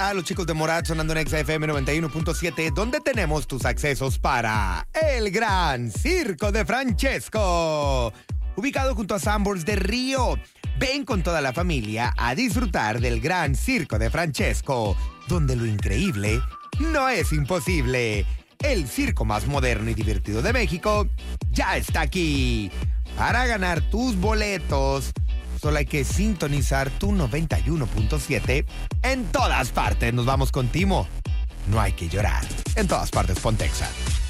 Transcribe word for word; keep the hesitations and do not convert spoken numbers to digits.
A los chicos de Morat sonando en X F M noventa y uno punto siete, donde tenemos tus accesos para el Gran Circo de Francesco, ubicado junto a Sanborns de Río. Ven con toda la familia a disfrutar del Gran Circo de Francesco, donde lo increíble no es imposible. El circo más moderno y divertido de México ya está aquí. Para ganar tus boletos, solo hay que sintonizar tu noventa y uno punto siete en todas partes. Nos vamos con Timo. No hay que llorar. En todas partes, Pontexa.